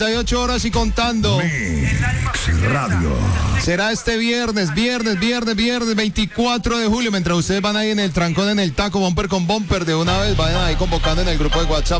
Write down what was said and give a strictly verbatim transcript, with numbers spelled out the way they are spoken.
y ocho horas y contando. Mix Radio. Será este viernes, viernes, viernes, viernes, veinticuatro de julio. Mientras ustedes van ahí en el trancón, en el taco, bumper con bumper, de una vez vayan ahí convocando en el grupo de WhatsApp.